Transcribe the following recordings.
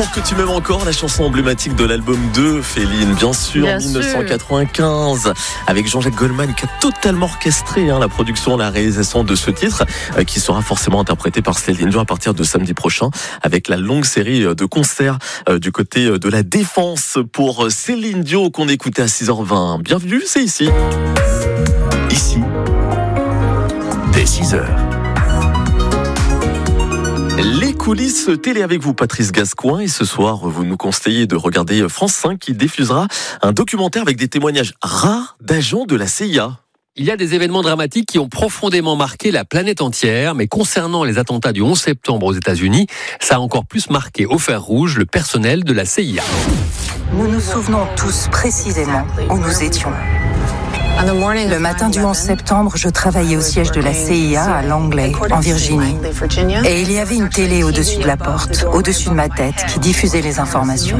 Pour que tu m'aimes encore, la chanson emblématique de l'album 2, Féline, bien sûr, en 1995, avec Jean-Jacques Goldman qui a totalement orchestré la production, la réalisation de ce titre, qui sera forcément interprété par Céline Dion à partir de samedi prochain, avec la longue série de concerts du côté de la Défense pour Céline Dion qu'on écoutait à 6h20. Bienvenue, c'est ici. Ici, dès 6h. Les coulisses télé avec vous, Patrice Gascoin, et ce soir, vous nous conseillez de regarder France 5 qui diffusera un documentaire avec des témoignages rares d'agents de la CIA. Il y a des événements dramatiques qui ont profondément marqué la planète entière, mais concernant les attentats du 11 septembre aux États-Unis, ça a encore plus marqué au fer rouge le personnel de la CIA. Nous nous souvenons tous précisément où nous étions. Le matin du 11 septembre, je travaillais au siège de la CIA à Langley, en Virginie. Et il y avait une télé au-dessus de la porte, au-dessus de ma tête, qui diffusait les informations.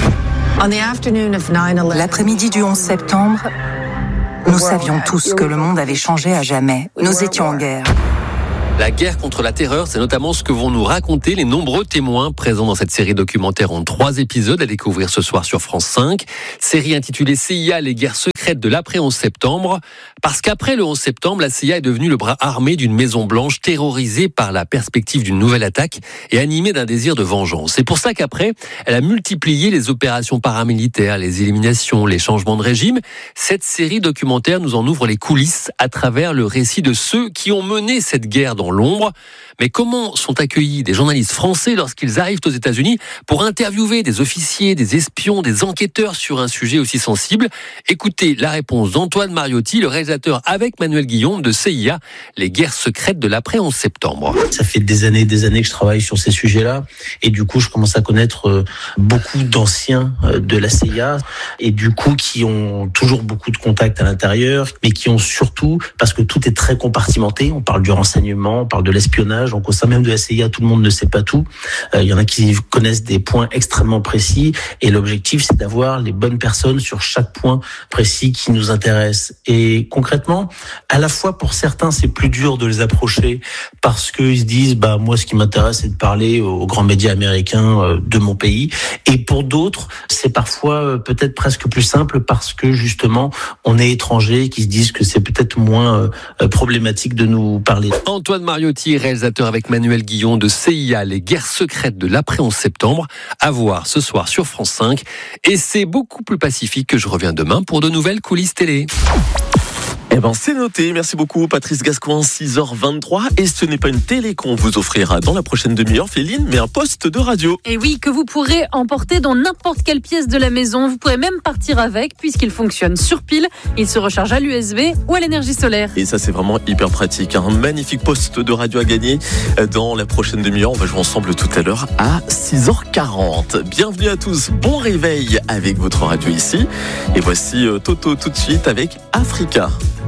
L'après-midi du 11 septembre, nous savions tous que le monde avait changé à jamais. Nous étions en guerre. La guerre contre la terreur, c'est notamment ce que vont nous raconter les nombreux témoins présents dans cette série documentaire en 3 épisodes à découvrir ce soir sur France 5. Série intitulée CIA, les guerres secrètes de l'après-11 septembre. Parce qu'après le 11 septembre, la CIA est devenue le bras armé d'une Maison Blanche terrorisée par la perspective d'une nouvelle attaque et animée d'un désir de vengeance. C'est pour ça qu'après, elle a multiplié les opérations paramilitaires, les éliminations, les changements de régime. Cette série documentaire nous en ouvre les coulisses à travers le récit de ceux qui ont mené cette guerre dans l'ombre. Mais comment sont accueillis des journalistes français lorsqu'ils arrivent aux États-Unis pour interviewer des officiers, des espions, des enquêteurs sur un sujet aussi sensible? Écoutez la réponse d'Antoine Mariotti, le réalisateur avec Manuel Guillaume de CIA, les guerres secrètes de l'après-11 septembre. Ça fait des années que je travaille sur ces sujets-là et du coup je commence à connaître beaucoup d'anciens de la CIA et du coup qui ont toujours beaucoup de contacts à l'intérieur, mais qui ont surtout, parce que tout est très compartimenté, on parle du renseignement, on parle de l'espionnage, donc au sein même de la CIA, tout le monde ne sait pas tout. Il y en a qui connaissent des points extrêmement précis et l'objectif, c'est d'avoir les bonnes personnes sur chaque point précis qui nous intéresse. Et concrètement, à la fois pour certains, c'est plus dur de les approcher parce qu'ils se disent, moi, ce qui m'intéresse, c'est de parler aux grands médias américains de mon pays. Et pour d'autres, c'est parfois peut-être presque plus simple parce que justement, on est étranger, qui se disent que c'est peut-être moins problématique de nous parler. Antoine Mariotti, réalisateur avec Manuel Guillaume de CIA, les guerres secrètes de l'après-11 septembre, à voir ce soir sur France 5. Et c'est beaucoup plus pacifique que je reviens demain pour de nouvelles coulisses télé. C'est noté. Merci beaucoup, Patrice Gascoin, 6h23. Et ce n'est pas une télé qu'on vous offrira dans la prochaine demi-heure, Féline, mais un poste de radio. Et oui, que vous pourrez emporter dans n'importe quelle pièce de la maison. Vous pourrez même partir avec, puisqu'il fonctionne sur pile. Il se recharge à l'USB ou à l'énergie solaire. Et ça, c'est vraiment hyper pratique. Un magnifique poste de radio à gagner dans la prochaine demi-heure. On va jouer ensemble tout à l'heure à 6h40. Bienvenue à tous. Bon réveil avec votre radio ici. Et voici Toto tout de suite avec Africa.